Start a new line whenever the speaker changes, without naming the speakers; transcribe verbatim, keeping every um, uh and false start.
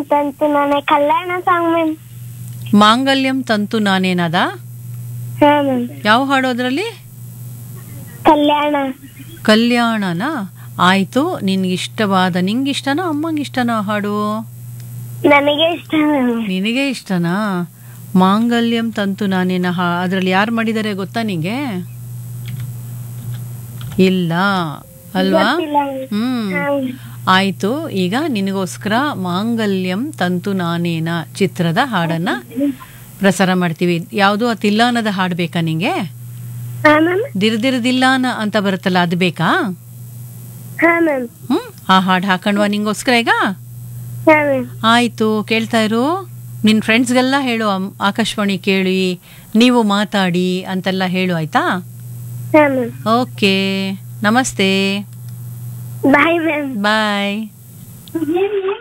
ತಂತು ನಾನೇ ಕಲ್ಯಾಣ song ma'am.
ಮಾಂಗಲ್ಯಂ ತಂತು ನಾನೇನದ?
ಹಾ ಮ್ಯಾಮ್.
ಯಾವ ಹಾಡು ಅದ್ರಲ್ಲಿ?
ಕಲ್ಯಾಣ.
ಕಲ್ಯಾಣನ. ಆಯ್ತು, ನಿನ್ಗಿಷ್ಟವಾದ, ನಿಂಗಿಷ್ಟನಾ ಅಮ್ಮಂಗಿಷ್ಟನಾ ಹಾಡು?
ನನಗೆ ಇಷ್ಟ ಮ್ಯಾಮ್.
ನಿನಗೆ ಇಷ್ಟನಾ? ಮಾಂಗಲ್ಯಂ ತಂತು ನಾನೇನ ಹಾ ಅದ್ರಲ್ಲಿ ಯಾರು ಮಾಡಿದ್ದಾರೆ ಗೊತ್ತಾ ನಿಂಗೆ? ಇಲ್ಲ ಅಲ್ವಾ?
ಗೊತ್ತಿಲ್ಲ ಮ್ಯಾಮ್.
ಹ್ಮ್
ಹಾ ಮ್ಯಾಮ್.
ಆಯ್ತು, ಈಗ ನಿನಗೋಸ್ಕರ ಮಾಂಗಲ್ಯಂ ತಂತು ನಾನೇನ ಚಿತ್ರದ ಹಾಡನ್ನ ಪ್ರಸಾರ ಮಾಡ್ತೀವಿ. ಯಾವುದು ಆ ತಿಲ್ಲಾನದ ಹಾಡು ಬೇಕಾ ನಿಂಗೆ?
ಹಾ ಮ್ಯಾಮ್.
ದಿರ್ದಿರ್ದಿಲ್ಲಾನ ಅಂತ ಬರುತ್ತಲ್ಲ, ಅದು ಬೇಕಾ?
ಹಾ ಮ್ಯಾಮ್.
ಹ್ಮ್ ಆ ಹಾಡು ಹಾಕೊಂಡ್ವಾ ನಿಂಗೋಸ್ಕರ ಈಗ?
ಹಾ ಮ್ಯಾಮ್.
ಆಯ್ತು, ಕೇಳ್ತಾ ಇರು. ನಿನ್ನ ಫ್ರೆಂಡ್ಸ್ಗೆಲ್ಲ ಹೇಳು, ಅಮ್- ಆಕಾಶವಾಣಿ ಕೇಳಿ ನೀವು ಮಾತಾಡಿ ಅಂತೆಲ್ಲ ಹೇಳು, ಆಯ್ತಾ?
ಹಾ ಮ್ಯಾಮ್.
ಓಕೆ, ನಮಸ್ತೆ,
ಬಾಯ್ ಮ್ಯಾಮ್.
ಬಾಯ್.